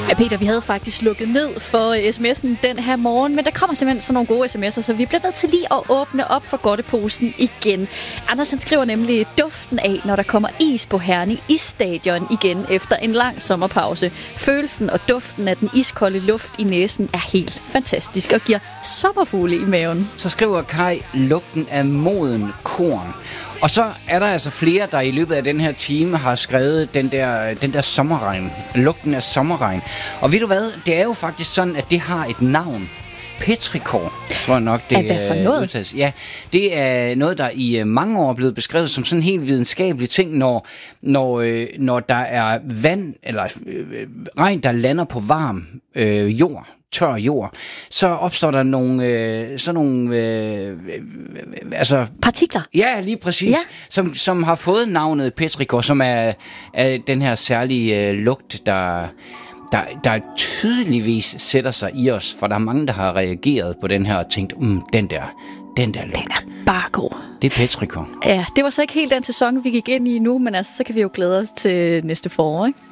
Ja, Peter, vi havde faktisk lukket ned for sms'en den her morgen, men der kommer simpelthen sådan nogle gode sms'er, så vi bliver nødt til lige at åbne op for godteposen igen. Anders han skriver nemlig duften af, når der kommer is på Herning Isstadion igen efter en lang sommerpause. Følelsen og duften af den iskolde luft i næsen er helt fantastisk og giver sommerfugle i maven. Så skriver Kai lugten af moden korn. Og så er der altså flere, der i løbet af den her time har skrevet den der sommerregn. Lugten af sommerregn. Og ved du hvad? Det er jo faktisk sådan, at det har et navn. Petrichor, tror jeg nok, det hvad for noget? udtales. Ja, det er noget, der i mange år er blevet beskrevet som sådan en helt videnskabelig ting, når der er vand eller regn, der lander på varm jord, tør jord, så opstår der nogle partikler. Ja, lige præcis. Ja. Som har fået navnet petrichor, som er den her særlige lugt, der tydeligvis sætter sig i os, for der er mange, der har reageret på den her og tænkt, den der lugt. Den er bare god. Det er petrichor. Ja, det var så ikke helt den sæson, vi gik ind i nu, men altså, så kan vi jo glæde os til næste forår, ikke?